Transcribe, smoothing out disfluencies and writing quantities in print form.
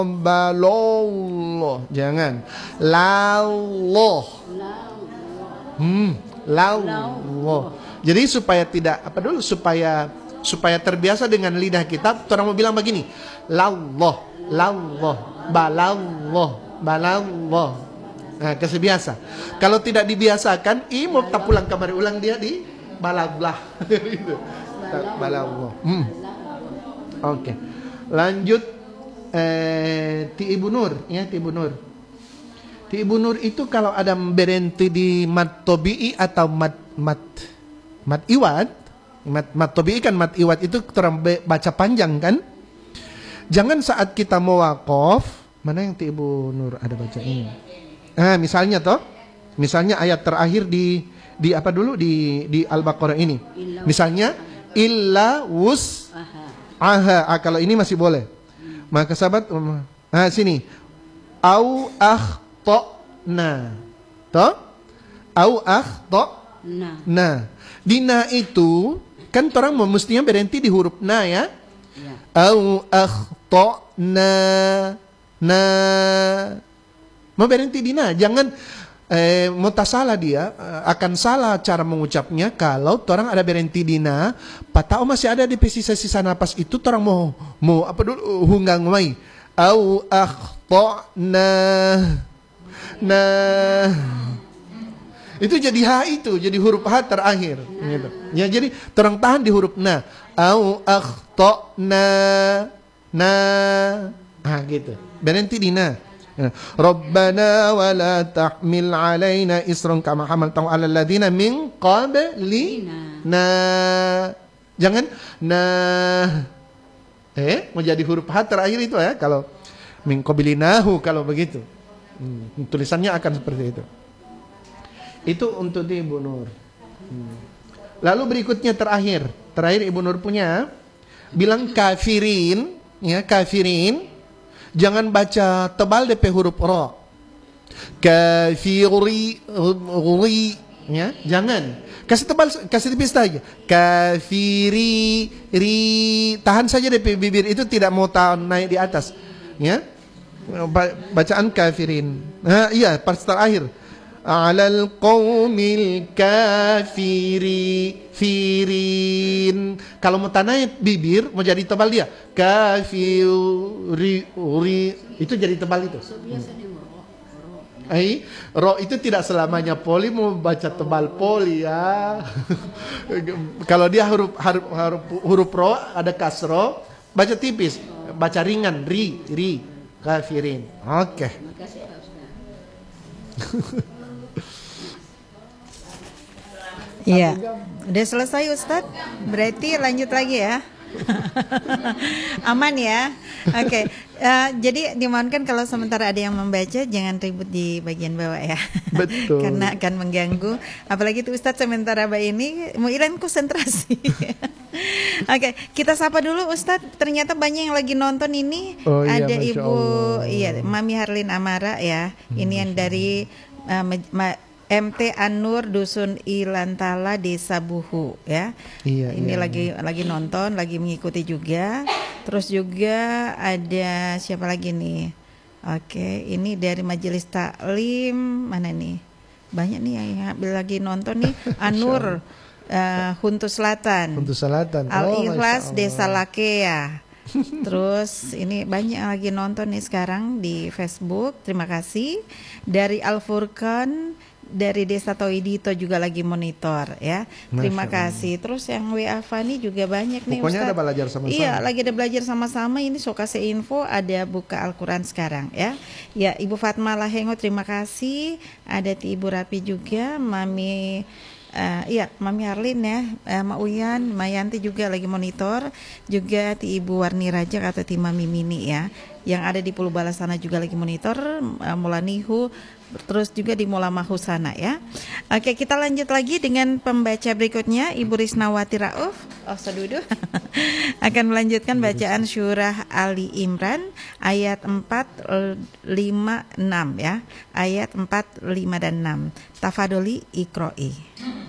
Balolloh, jangan. Lalloh. Lalloh. Jadi supaya tidak supaya terbiasa dengan lidah kita, orang mau bilang begini. Lalloh, balalloh. Nah, kesebiasa. Kalau tidak dibiasakan, mau tak pulang kamar ulang dia di balablah. Balalloh. Oke. Lanjut. Ti Ibu Nur, ya Ti Ibu Nur. Ti Ibu Nur itu kalau ada berhenti di mat tobi'i atau mat iwat, mat tobi'i kan mat iwat itu terang baca panjang kan? Jangan saat kita mau waqaf, mana yang Ti Ibu Nur ada baca ini? Misalnya ayat terakhir di apa dulu di Al-Baqarah ini. Misalnya illa wus aha, kalau ini masih boleh. Maka sahabat, sini. Au akhtona. Au akhtona. Di na itu, kan orang mestinya berhenti di huruf na ya. Au akhtona. Mau berhenti di na. Jangan mutasala dia, akan salah cara mengucapnya kalau orang ada berhenti di na, patau masih ada di sisa-sisa napas itu orang mau apa dulu hunggang mai. Au akhtona. Itu jadi H itu, jadi huruf H terakhir gitu. Ya, jadi orang tahan di huruf na. Au akhtona. Gitu. Berhenti di na. Rabbana wa la tahmil alaina isran kama hamaltahu 'alal ladzina min qablina. Jangan mau jadi huruf H terakhir itu ya kalau min qablinahu kalau begitu. Tulisannya akan seperti itu. Itu untuk di Ibu Nur. Lalu berikutnya terakhir Ibu Nur punya bilang kafirin, ya kafirin. Jangan baca tebal DP huruf ro. Kafiri, ya, jangan. Kasih tebal, kasih tipis saja. Kafiri, tahan saja DP bibir itu tidak mau naik di atas, ya. Bacaan kafirin. Iya, part terakhir. Alal qaumil kafirin. Kalau mau naik bibir, mau jadi tebal dia. Kafiri, itu jadi tebal itu. Ro itu tidak selamanya poli mau baca tebal poli ya. Kalau dia huruf ro ada kasro, baca tipis, baca ringan ri kafirin. Oke. Iya, udah selesai Ustadz. Berarti lanjut lagi ya. Aman ya. Oke. Jadi dimohonkan kalau sementara ada yang membaca jangan ribut di bagian bawah ya. Betul. Karena akan mengganggu. Apalagi itu Ustadz sementara ini mau hilang konsentrasi. Oke, kita sapa dulu Ustadz. Ternyata banyak yang lagi nonton ini. Oh, iya, ada Masya Ibu, Allah. iya Mami Harlin Amara ya. Ini yang dari MT Anur Dusun Ilantala Desa Buhu ya. Iya, ini iya. lagi nonton, lagi mengikuti juga. Terus juga ada siapa lagi nih? Oke, ini dari Majelis Taklim mana nih? Banyak nih yang lagi nonton nih. Anur Huntu Selatan. Al-Ikhlas Desa Lakea. Terus ini banyak lagi nonton nih sekarang di Facebook. Terima kasih. Dari Al-Furqan dari Desa Toidito juga lagi monitor ya. Terima kasih. Terus yang WA Fani juga banyak nih. Pokoknya Ustaz. ada belajar sama-sama. Iya, lagi ada belajar sama-sama. Ini so kasih info ada buka Al-Quran sekarang ya. Ya, Ibu Fatma Lahengo terima kasih. Ada Ibu Rapi juga, Mami Mami Arlin ya, Ma Uyan, Mayanti juga lagi monitor, juga Ibu Warni Raja atau Mami Mini ya, yang ada di Pulau Balasana juga lagi monitor, Mulanihu, terus juga di Mulamahu sana ya. Oke, kita lanjut lagi dengan pembaca berikutnya, Ibu Risnawati Rauf, Sadudu, akan melanjutkan bacaan surah Ali Imran ayat 4, 5, 6 ya, ayat 4, 5 dan 6. Tafadoli Iqro'i.